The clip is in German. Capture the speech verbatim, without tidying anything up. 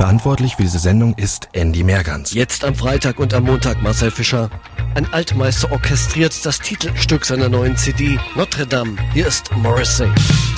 Verantwortlich für diese Sendung ist Andy Mergans. Jetzt am Freitag und am Montag Marcel Fischer. Ein Altmeister orchestriert das Titelstück seiner neuen C D Notre Dame. Hier ist Morrissey.